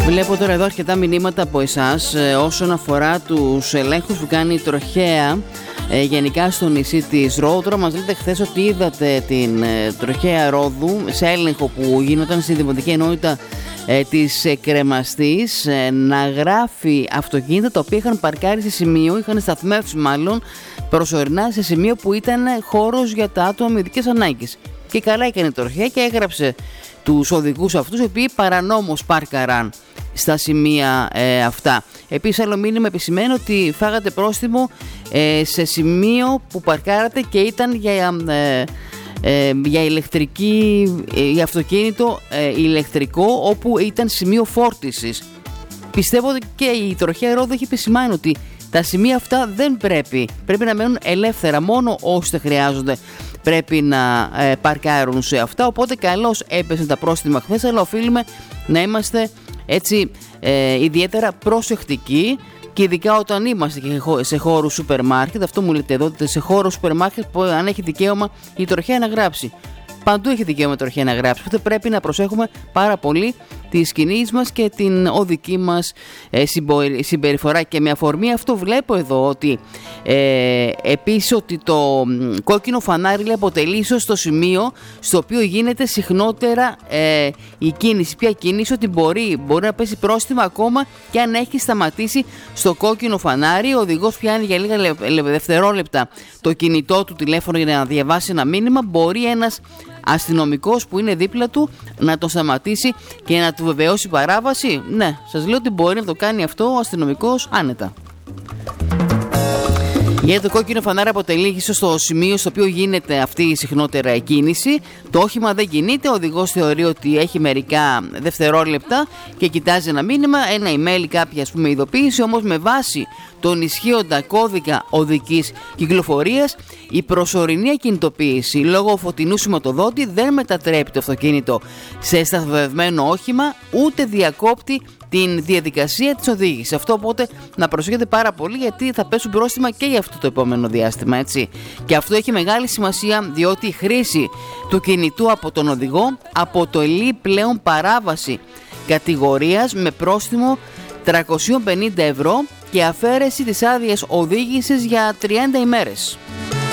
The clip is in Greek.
Βλέπω τώρα εδώ αρκετά μηνύματα από εσάς όσον αφορά τους ελέγχους που κάνει η τροχέα γενικά στο νησί της Ρόδου. Μας λέτε χθες ότι είδατε την τροχέα Ρόδου σε έλεγχο που γινόταν στη Δημοτική Ενότητα της Κρεμαστής να γράφει αυτοκίνητα τα οποία είχαν παρκάρει σε σημείο, είχαν σταθμεύσει μάλλον προσωρινά σε σημείο που ήταν χώρος για τα άτομα με ειδικές ανάγκες. Και καλά έκανε η τροχέα και έγραψε τους οδηγούς αυτούς οι οποίοι παρανόμως πάρκαραν στα σημεία αυτά. Επίσης άλλο μήνυμα επισημαίνει ότι φάγατε πρόστιμο σε σημείο που παρκάρατε και ήταν για για αυτοκίνητο ηλεκτρικό όπου ήταν σημείο φόρτισης. Πιστεύω ότι και η τροχέα Ρόδου έχει επισημάνει ότι τα σημεία αυτά δεν πρέπει να μένουν ελεύθερα, μόνο όσοι δεν χρειάζονται πρέπει να παρκάρουν σε αυτά, οπότε καλώς έπεσαν τα πρόστιμα χθες, αλλά οφείλουμε να είμαστε έτσι ιδιαίτερα προσεκτικοί και ειδικά όταν είμαστε και σε χώρους σούπερ μάρκετ. Αυτό μου λέτε εδώ, ότι σε χώρους σούπερ μάρκετ που αν έχει δικαίωμα η τροχέα να γράψει. Παντού έχει δικαίωμα η τροχέα να γράψει, οπότε πρέπει να προσέχουμε πάρα πολύ τις κινήσεις μας και την οδική μας συμπεριφορά. Και με αφορμή αυτό βλέπω εδώ ότι επίσης ότι το κόκκινο φανάρι αποτελεί ίσως το σημείο στο οποίο γίνεται συχνότερα η κίνηση. Ποια κίνηση? Ότι μπορεί να πέσει πρόστιμα ακόμα και αν έχει σταματήσει στο κόκκινο φανάρι. Ο οδηγός πιάνει για λίγα δευτερόλεπτα το κινητό του τηλέφωνο για να διαβάσει ένα μήνυμα. Μπορεί ένας αστυνομικός που είναι δίπλα του να τον σταματήσει και να του βεβαιώσει παράβαση. Ναι, σας λέω ότι μπορεί να το κάνει αυτό ο αστυνομικός άνετα. Γιατί το κόκκινο φανάρι αποτελεί ίσως το σημείο στο οποίο γίνεται αυτή η συχνότερα κίνηση. Το όχημα δεν κινείται, ο οδηγός θεωρεί ότι έχει μερικά δευτερόλεπτα και κοιτάζει ένα μήνυμα, ένα email, κάποια ειδοποίηση, όμως με βάση τον ισχύοντα κώδικα οδικής κυκλοφορίας η προσωρινή ακινητοποίηση λόγω φωτεινού σηματοδότη δεν μετατρέπει το αυτοκίνητο σε σταθμευμένο όχημα ούτε διακόπτει την διαδικασία της οδήγησης. Αυτό οπότε να προσέχετε πάρα πολύ, γιατί θα πέσουν πρόστιμα και για αυτό το επόμενο διάστημα, έτσι. Και αυτό έχει μεγάλη σημασία, διότι η χρήση του κινητού από τον οδηγό αποτελεί πλέον παράβαση κατηγορίας με πρόστιμο 350 ευρώ και αφαίρεση της άδειας οδήγησης για 30 ημέρες.